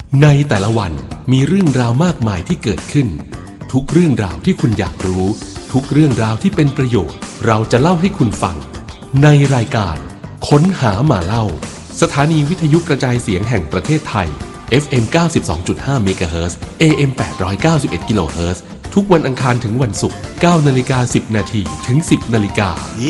ในแต่ละวันมีเรื่องราวมากมายที่เกิดขึ้นทุกเรื่องราวที่คุณอยากรู้ทุกเรื่องราวที่เป็นประโยชน์เราจะเล่าให้คุณฟังในรายการค้นหามาเล่าสถานีวิทยุกระจายเสียงแห่งประเทศไทย FM 92.5 เมกะเฮิรตซ์ AM 891 กิโลเฮิรตซ์ทุกวันอังคารถึงวันศุกร์ 9:10 น. ถึง 10 น.